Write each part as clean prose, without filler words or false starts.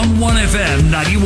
on 1FM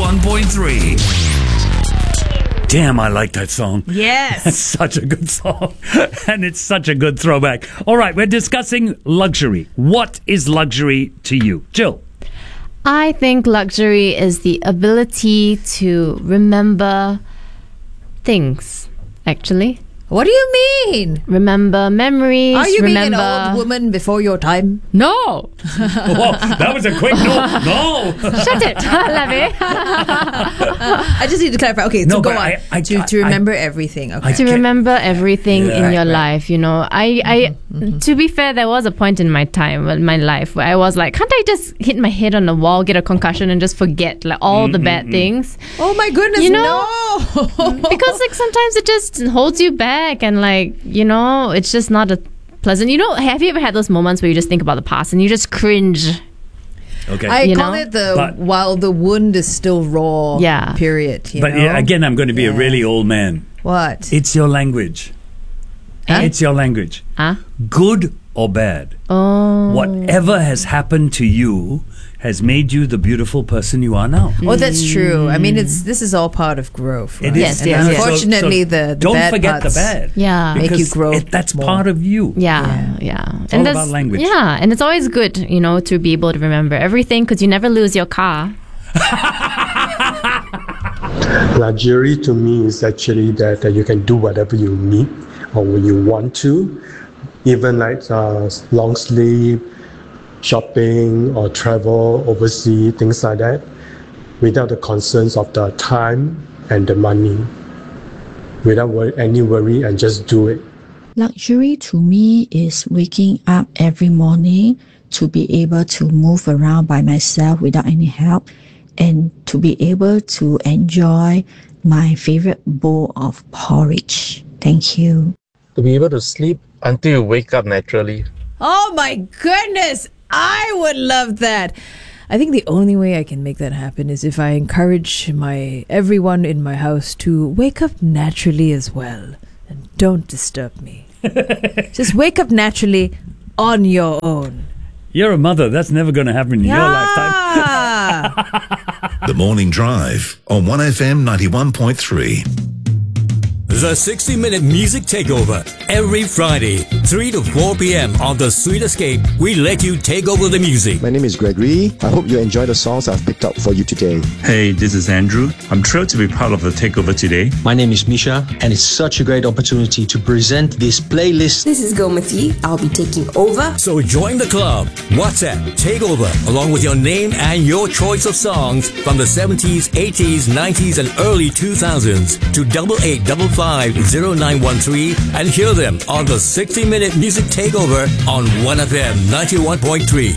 91.3. Damn, I like that song. Yes. It's such a good song. And it's such a good throwback. All right, we're discussing luxury. What is luxury to you? Jill? I think luxury is the ability to remember things, actually. What do you mean? Remember memories. Are you remember... being an old woman before your time? No. Whoa, that was a quick no. No. Shut it, Lavi. I just need to clarify. Okay, so No, go but on. To remember everything. Okay. To remember everything in your Right. life, you know. To be fair, there was a point in my life where I was like, can't I just hit my head on the wall, get a concussion, and just forget like all the bad things? Oh my goodness, You know, no. Because like sometimes it just holds you back, and like, you know, it's just not a pleasant. You know, have you ever had those moments where you just think about the past and you just cringe? Okay. I call it while the wound is still raw period. You But know? yeah, again, I'm going to be a really old man. What? It's your language. Huh? It's your language. Good or bad. Oh. Whatever has happened to you has made you the beautiful person you are now. Oh, that's true. I mean, this is all part of growth. Right? It is. And unfortunately, the don't bad forget the parts bad. make you grow. That's more. part of you. Yeah. It's all about language. Yeah, and it's always good, you know, to be able to remember everything because you never lose your car. Luxury to me is actually that you can do whatever you need or when you want to, even like long sleep, shopping or travel overseas, things like that, without the concerns of the time and the money, without any worry, and just do it. Luxury to me is waking up every morning to be able to move around by myself without any help, and to be able to enjoy my favorite bowl of porridge. Thank you. To be able to sleep until you wake up naturally. Oh my goodness! I would love that. I think the only way I can make that happen is if I encourage everyone in my house to wake up naturally as well. And don't disturb me. Just wake up naturally on your own. You're a mother. That's never going to happen in your lifetime. The Morning Drive on 1FM 91.3. The 60-minute music takeover. Every Friday, 3 to 4 p.m. on The Sweet Escape, we let you take over the music. My name is Gregory. I hope you enjoy the songs I've picked up for you today. Hey, this is Andrew. I'm thrilled to be part of the takeover today. My name is Misha, and it's such a great opportunity to present this playlist. This is Gomati. I'll be taking over. So join the club. WhatsApp Takeover, along with your name and your choice of songs from the 70s, 80s, 90s, and early 2000s to 88550913 and hear them on the 60-minute music takeover on 1FM 91.3.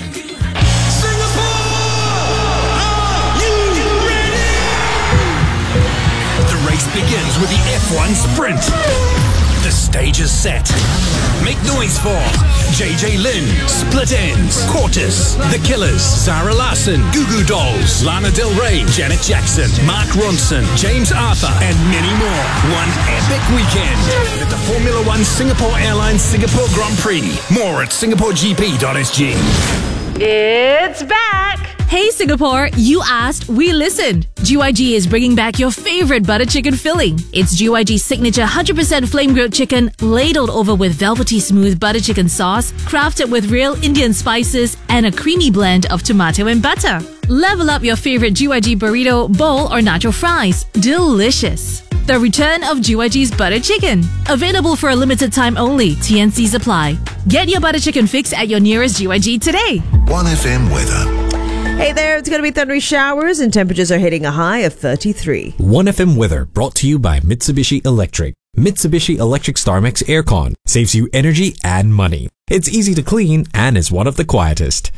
The race begins with the F1 sprint. The stage is set. Make noise for JJ Lin, Split Ends, Cortis, The Killers, Zara Larsson, Goo Goo Dolls, Lana Del Rey, Janet Jackson, Mark Ronson, James Arthur, and many more. One epic weekend with the Formula One Singapore Airlines Singapore Grand Prix. More at singaporegp.sg. It's back! Hey Singapore, you asked, we listened. GYG is bringing back your favorite butter chicken filling. It's GYG's signature 100% flame grilled chicken, ladled over with velvety smooth butter chicken sauce, crafted with real Indian spices and a creamy blend of tomato and butter. Level up your favorite GYG burrito, bowl, or nacho fries. Delicious. The return of GYG's butter chicken. Available for a limited time only. TNCs apply. Get your butter chicken fix at your nearest GYG today. 1FM weather. Hey there, it's going to be thundery showers and temperatures are hitting a high of 33. 1FM weather brought to you by Mitsubishi Electric. Mitsubishi Electric StarMax Aircon saves you energy and money. It's easy to clean and is one of the quietest.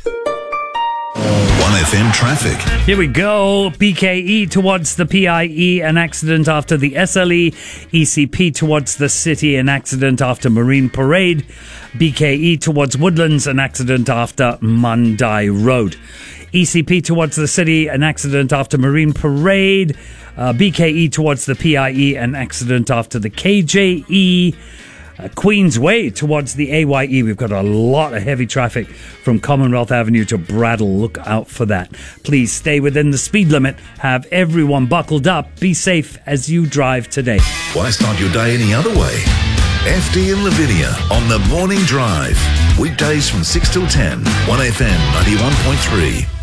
1FM traffic. Here we go. BKE towards the PIE, an accident after the SLE. ECP towards the city, an accident after Marine Parade. BKE towards Woodlands, an accident after Mandai Road. ECP towards the city, an accident after Marine Parade. BKE towards the PIE, an accident after the KJE. Queensway towards the AYE. We've got a lot of heavy traffic from Commonwealth Avenue to Bradle. Look out for that. Please stay within the speed limit. Have everyone buckled up. Be safe as you drive today. Why start your day any other way? FD and Lavinia on The Morning Drive. Weekdays from 6 till 10. 1FM 91.3.